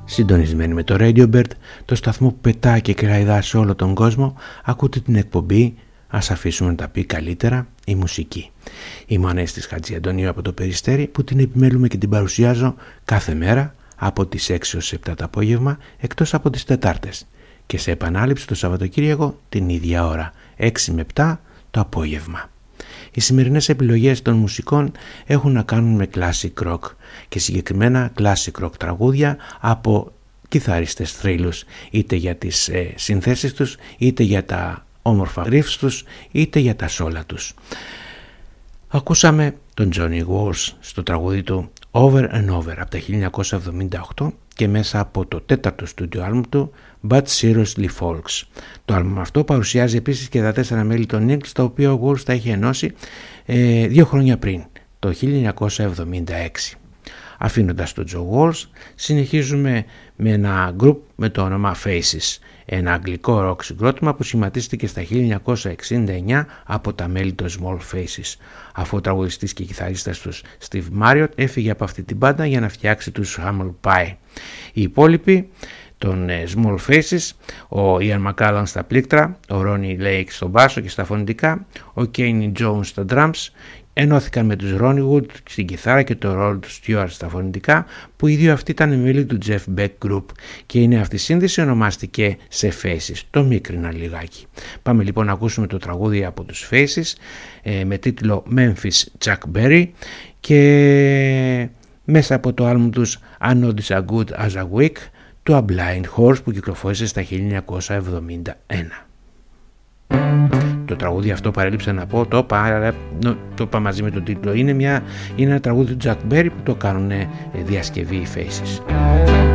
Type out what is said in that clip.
Συντονισμένοι με το Radio Bird, το σταθμό που πετάει και κραϊδά σε όλο τον κόσμο, ακούτε την εκπομπή «Ας αφήσουμε να τα πει καλύτερα η μουσική». Είμαι ο Ανέστης Χατζιαντονίου από το Περιστέρι, που την επιμέλουμε και την παρουσιάζω κάθε μέρα από τις 6 ως 7 το απόγευμα, εκτός από τις Τετάρτες, και σε επανάληψη το Σαββατοκύριακο την ίδια ώρα, 6 με 7 το απόγευμα. Οι σημερινές επιλογές των μουσικών έχουν να κάνουν με classic rock και συγκεκριμένα classic rock τραγούδια από κιθαρίστες θρύλους, είτε για τις συνθέσεις τους, είτε για τα όμορφα riffs τους, είτε για τα σόλα τους. Ακούσαμε τον Johnny Walsh στο τραγούδι του Over and Over από το 1978 και μέσα από το τέταρτο στούντιο άλμπουμ του But Seriously Folks. Το άλμπουμ αυτό παρουσιάζει επίσης και τα 4 μέλη των Eagles, τα οποία ο Walsh τα είχε ενώσει 2 χρόνια πριν, το 1976. Αφήνοντας τον Joe Walsh, συνεχίζουμε με ένα group με το όνομα Faces, ένα αγγλικό rock συγκρότημα που σχηματίστηκε στα 1969 από τα μέλη των Small Faces, αφού ο τραγουδιστής και κιθαρίστας τους Steve Marriott έφυγε από αυτή την μπάντα για να φτιάξει τους Humble Pie. Οι υπόλοιποι των Small Faces, ο Ian McCallan στα πλήκτρα, ο Ronnie Lake στο μπάσο και στα φωνητικά, ο Kenny Jones στα drums, ενώθηκαν με τους Ronnie Wood στην κιθάρα και το Rod Stewart στα φωνητικά, που οι δύο αυτοί ήταν μέλη του Jeff Beck Group, και είναι αυτή η σύνδεση ονομάστηκε σε Faces, το μίκρινα λιγάκι. Πάμε λοιπόν να ακούσουμε το τραγούδι από τους Faces με τίτλο Memphis Chuck Berry, και μέσα από το άλμπουμ τους I Know This As Good As A Week, το A Blind Horse, που κυκλοφόρησε στα 1971. Το τραγούδι αυτό, παρέλειψα να πω, το είπα μαζί με τον τίτλο, είναι ένα τραγούδι του Chuck Berry που το κάνουν διασκευή οι Faces.